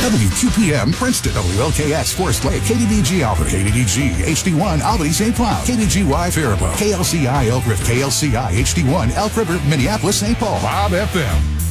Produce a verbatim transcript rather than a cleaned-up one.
W Q P M Princeton, W L K X Forest Lake, K D D G Albert, K D D G H D one Albany Saint Cloud, K D G Y Faribault, K L C I Elk River, K L C I H D one Elk River, Minneapolis Saint Paul, Bob F M.